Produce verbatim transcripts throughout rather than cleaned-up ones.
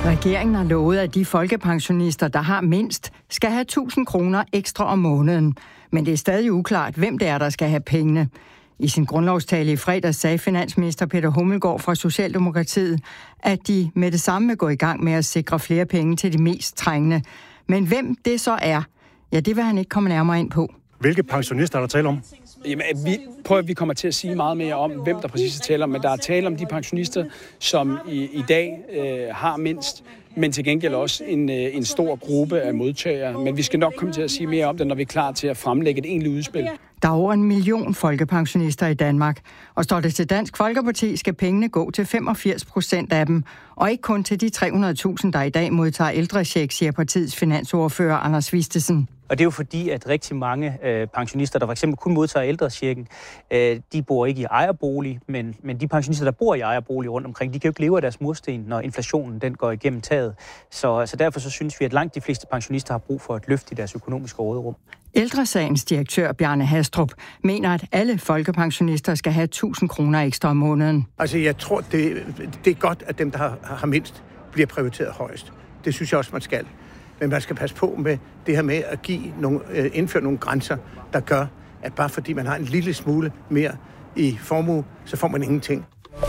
Regeringen har lovet, at de folkepensionister, der har mindst, skal have tusind kroner ekstra om måneden. Men det er stadig uklart, hvem det er, der skal have pengene. I sin grundlovstale i fredags sagde finansminister Peter Hummelgaard fra Socialdemokratiet, at de med det samme vil gå i gang med at sikre flere penge til de mest trængende. Men hvem det så er, ja, det vil han ikke komme nærmere ind på. Hvilke pensionister er der tale om? Jamen, vi prøver, at vi kommer til at sige meget mere om, hvem der præcis er tale om, men der er tale om de pensionister, som i, i dag øh, har mindst, men til gengæld også en, øh, en stor gruppe af modtagere. Men vi skal nok komme til at sige mere om det, når vi er klar til at fremlægge et egentligt udspil. Der er over en million folkepensionister i Danmark, og står det til Dansk Folkeparti, skal pengene gå til femogfirs procent af dem, og ikke kun til de tre hundrede tusind, der i dag modtager ældrecheck, siger partiets finansordfører Anders Vistesen. Og det er jo fordi, at rigtig mange øh, pensionister, der for eksempel kun modtager ældrechecken, øh, de bor ikke i ejerbolig, men, men de pensionister, der bor i ejerbolig rundt omkring, de kan jo ikke leve af deres mursten, når inflationen den går igennem taget. Så, så derfor så synes vi, at langt de fleste pensionister har brug for et løft i deres økonomiske råderum. Ældresagens direktør Bjarne Hastrup mener, at alle folkepensionister skal have tusind kroner ekstra om måneden. Altså, jeg tror, det, det er godt, at dem, der har, har mindst, bliver prioriteret højst. Det synes jeg også, man skal. Men man skal passe på med det her med at give nogle, indføre nogle grænser, der gør, at bare fordi man har en lille smule mere i formue, så får man ingenting.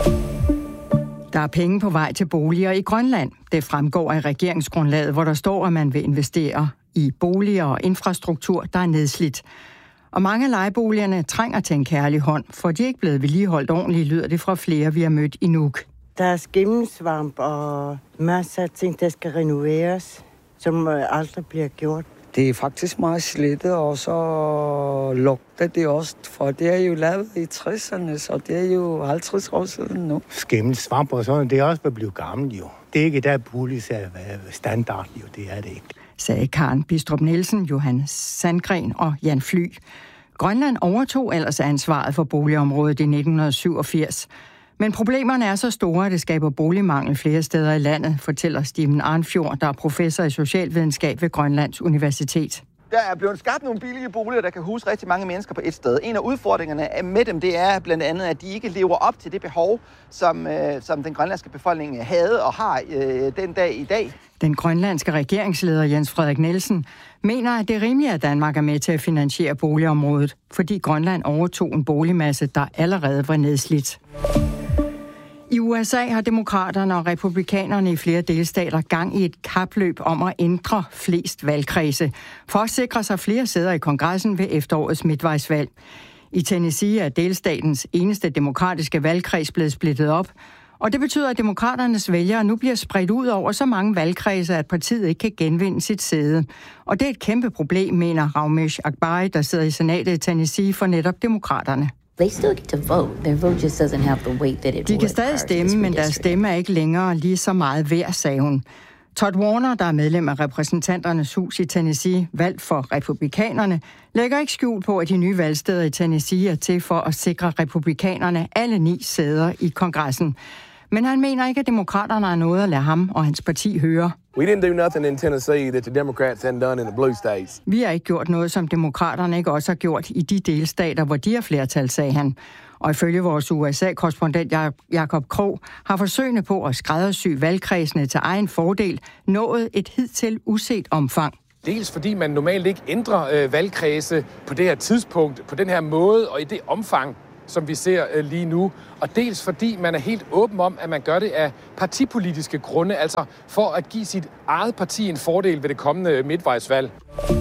Der er penge på vej til boliger i Grønland. Det fremgår af regeringsgrundlaget, hvor der står, at man vil investere i boliger og infrastruktur, der er nedslidt. Og mange af lejeboligerne trænger til en kærlig hånd, for de er ikke blevet vedligeholdt ordentligt, lyder det fra flere, vi har mødt i Nuuk. Der er skimmelsvamp og masser af ting, der skal renoveres, som aldrig bliver gjort. Det er faktisk meget slidt, og så lugter det også, for det er jo lavet i tresserne, så det er jo halvtreds år siden nu. Skimmelsvamp og sådan, det er også blevet gammelt jo. Det er ikke der bolig standard jo, det er det ikke. Sagde Karen Bistrup Nielsen, Johan Sandgren og Jan Fly. Grønland overtog ellers ansvaret for boligområdet i nitten syvogfirs. Men problemerne er så store, at det skaber boligmangel flere steder i landet, fortæller Steven Arnfjord, der er professor i socialvidenskab ved Grønlands Universitet. Der er blevet skabt nogle billige boliger, der kan huse rigtig mange mennesker på et sted. En af udfordringerne med dem, det er blandt andet, at de ikke lever op til det behov, som, øh, som den grønlandske befolkning havde og har øh, den dag i dag. Den grønlandske regeringsleder Jens Frederik Nielsen mener, at det er rimeligt, at Danmark er med til at finansiere boligområdet, fordi Grønland overtog en boligmasse, der allerede var nedslidt. I U S A har demokraterne og republikanerne i flere delstater gang i et kapløb om at ændre flest valgkredse, for at sikre sig flere sæder i kongressen ved efterårets midtvejsvalg. I Tennessee er delstatens eneste demokratiske valgkreds blevet splittet op, og det betyder, at demokraternes vælgere nu bliver spredt ud over så mange valgkredse, at partiet ikke kan genvinde sit sæde. Og det er et kæmpe problem, mener Raumesh Akbari, der sidder i senatet i Tennessee for netop demokraterne. They still get to vote. Their vote just doesn't have the weight that it De kan stadig stemme, men deres stemme er ikke længere lige så meget værd, sagde hun. Todd Warner, der er medlem af repræsentanternes hus i Tennessee, valgt for republikanerne, lægger ikke skjul på, at de nye valgsteder i Tennessee er til for at sikre republikanerne alle ni sæder i kongressen. Men han mener ikke, at demokraterne har noget at lade ham og hans parti høre. We didn't do nothing in Tennessee that the Democrats hadn't done in the blue states. Vi har ikke gjort noget, som demokraterne ikke også har gjort i de delstater, hvor de har flertal, sagde han. Og ifølge vores U S A-korrespondent Jakob Krog har forsøgene på at skræddersy valgkredsene til egen fordel nået et hidtil uset omfang. Dels fordi man normalt ikke ændrer øh, valgkredse på det her tidspunkt, på den her måde og i det omfang, som vi ser øh, lige nu. Og dels fordi man er helt åben om, at man gør det af partipolitiske grunde, altså for at give sit eget parti en fordel ved det kommende midtvejsvalg.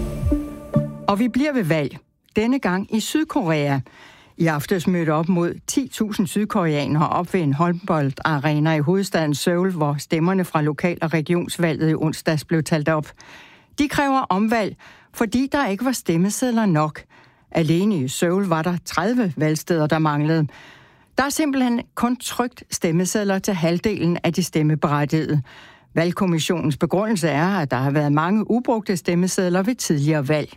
Og vi bliver ved valg. Denne gang i Sydkorea. I aftes mødte op mod ti tusind sydkoreanere op ved en håndboldarena i hovedstaden Seoul, hvor stemmerne fra lokal- og regionsvalget i onsdags blev talt op. De kræver omvalg, fordi der ikke var stemmesedler nok. Alene i Seoul var der tredive valgsteder, der manglede. Der er simpelthen kun trykt stemmesedler til halvdelen af de stemmeberettigede. Valgkommissionens begrundelse er, at der har været mange ubrugte stemmesedler ved tidligere valg.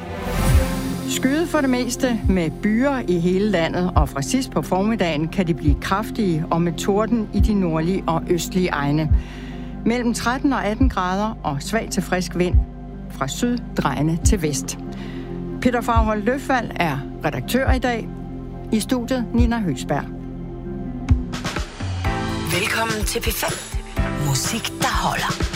Skyet for det meste med byer i hele landet, og fra sidst på formiddagen kan de blive kraftige og med torden i de nordlige og østlige egne. Mellem tretten og atten grader og svag til frisk vind fra syd drejende til vest. Peter Faghold Løfvald er redaktør i dag. I studiet Nina Høsberg. Velkommen til P fem. Musik, der holder.